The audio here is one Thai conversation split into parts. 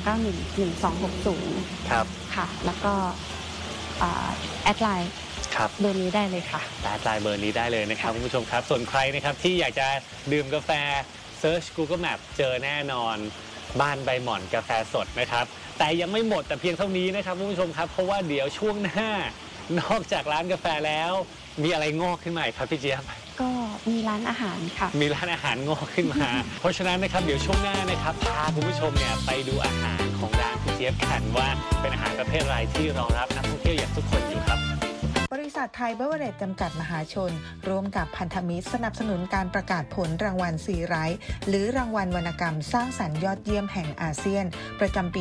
09111260 ครับค่ะแล้วก็แอดไลน์เบอร์นี้ได้เลยค่ะแอดไลน์เบอร์นี้ได้เลยนะครับคุณผู้ชมครับส่วนใครนะครับที่อยากจะดื่มกาแฟเซิร์ช Google Map เจอแน่นอนบ้านใบหม่อนกาแฟสดนะครับแต่ยังไม่หมดแต่เพียงเท่านี้นะครับคุณผู้ชมครับเพราะว่าเดี๋ยวช่วงหน้านอกจากร้านกาแฟแล้วมีอะไรงอกขึ้นมาครับพี่เจี๊ยบก็มีร้านอาหารค่ะมีร้านอาหารงอกขึ้นมาเพราะฉะนั้นนะครับเดี๋ยวช่วงหน้านะครับพาคุณผู้ชมเนี่ยไปดูอาหารของร้านพี่เจี๊ยบกันว่าเป็นอาหารประเภทอะไรที่รองรับนักท่องเที่ยวอย่างทุกคนอยู่ครับบริษัทไทยเบเวอร์เรจจำกัดมหาชนร่วมกับพันธมิตรสนับสนุนการประกาศผลรางวัลซีไรท์หรือรางวัลวรรณกรรมสร้างสรรค์ยอดเยี่ยมแห่งอาเซียนประจำปี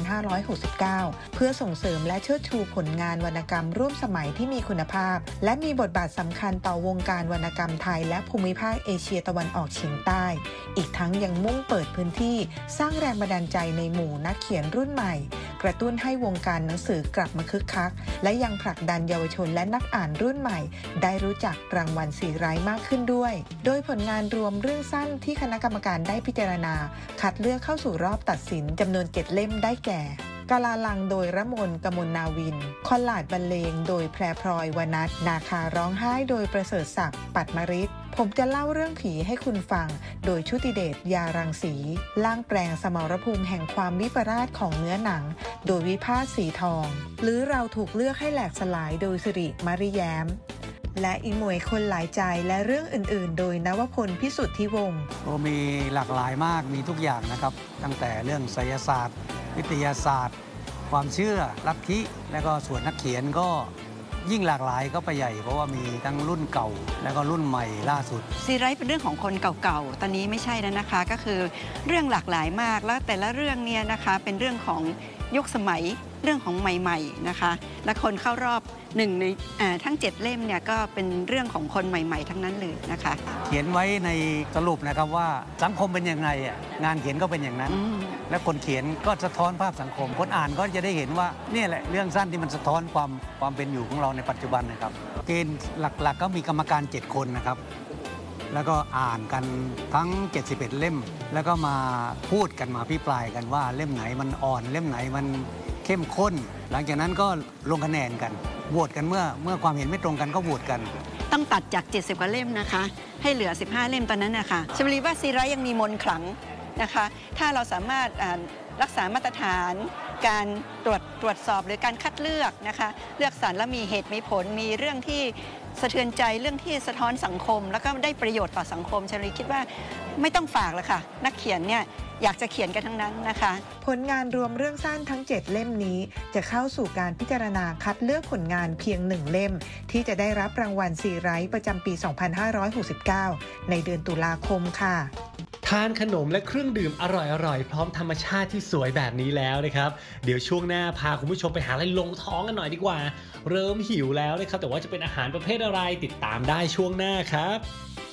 2569 เพื่อส่งเสริมและเชิดชูผลงานวรรณกรรมร่วมสมัยที่มีคุณภาพและมีบทบาทสำคัญต่อวงการวรรณกรรมไทยและภูมิภาคเอเชียตะวันออกเฉียงใต้อีกทั้งยังมุ่งเปิดพื้นที่สร้างแรงบันดาลใจในหมู่นักเขียนรุ่นใหม่กระตุ้นให้วงการหนังสือกลับมาคึกคักและยังผลักดันเยาวชนและนักอ่านรุ่นใหม่ได้รู้จักรางวัลซีไรท์มากขึ้นด้วยโดยผลงานรวมเรื่องสั้นที่คณะกรรมการได้พิจารณาคัดเลือกเข้าสู่รอบตัดสินจำนวน7เล่มได้แก่กาลาลังโดยระมนกมลนาวินคอนลาดบรรเลงโดยแพรพลอยวนัทนาคาร้องไห้โดยประเสริฐศักดิ์ปัตมฤทธิ์ผมจะเล่าเรื่องผีให้คุณฟังโดยชุติเดชยารังสีล่างแปลงสมรภูมิแห่งความวิปราชของเนื้อหนังโดยวิภาสสีทองหรือเราถูกเลือกให้แหลกสลายโดยสิริมาริแย้มและอีหมวยคนหลายใจและเรื่องอื่นๆโดยนวพลพิสุทธิวงศ์มีหลากหลายมากมีทุกอย่างนะครับตั้งแต่เรื่องไสยศาสตร์วิทยาศาสตร์ความเชื่อลัทธิและก็ส่วนนักเขียนก็ยิ่งหลากหลายก็ไปใหญ่เพราะว่ามีทั้งรุ่นเก่าและก็รุ่นใหม่ล่าสุดซีไรท์เป็นเรื่องของคนเก่าๆตอนนี้ไม่ใช่แล้วนะคะก็คือเรื่องหลากหลายมากแล้วแต่ละเรื่องเนี่ยนะคะเป็นเรื่องของยุคสมัยเรื่องของใหม่ๆนะคะและคนเข้ารอบหนึ่งในทั้ง7เล่มเนี่ยก็เป็นเรื่องของคนใหม่ๆทั้งนั้นเลยนะคะเขียนไว้ในสรุปนะครับว่าสังคมเป็นยังไงงานเขียนก็เป็นอย่างนั้นและคนเขียนก็สะท้อนภาพสังคมคนอ่านก็จะได้เห็นว่านี่แหละเรื่องสั้นที่มันสะท้อนความเป็นอยู่ของเราในปัจจุบันนะครับเกณฑ์หลักๆก็มีกรรมการ7คนนะครับแล้วก็อ่านกันทั้ง71เล่มแล้วก็มาพูดกันมาพิปรายกันว่าเล่มไหนมันอ่อนเล่มไหนมันเข้มข้นหลังจากนั้นก็ลงคะแนนกันโหวตกันเมื่อความเห็นไม่ตรงกันก็โหวตกันต้องตัดจาก70กว่าเล่มนะคะให้เหลือ15เล่มตอนนั้นนะคะฉันคิดว่าซีไรท์ยังมีมนต์ขลังนะคะถ้าเราสามารถรักษามาตรฐานการตรวจสอบหรือการคัดเลือกนะคะเลือกสรรและมีเหตุมีผลมีเรื่องที่สะเทือนใจเรื่องที่สะท้อนสังคมแล้วก็ได้ประโยชน์ต่อสังคมฉันคิดว่าไม่ต้องฝากแล้วค่ะนักเขียนเนี่ยอยากจะเขียนกันทั้งนั้นนะคะผลงานรวมเรื่องสั้นทั้ง7เล่มนี้จะเข้าสู่การพิจารณาคัดเลือกผลงานเพียง1เล่มที่จะได้รับรางวัลซีไรท์ประจำปี 2569 ในเดือนตุลาคมค่ะทานขนมและเครื่องดื่มอร่อยๆพร้อมธรรมชาติที่สวยแบบนี้แล้วนะครับเดี๋ยวช่วงหน้าพาคุณผู้ชมไปหาอะไรลงท้องกันหน่อยดีกว่าเริ่มหิวแล้วนะครับแต่ว่าจะเป็นอาหารประเภทอะไรติดตามได้ช่วงหน้าครับ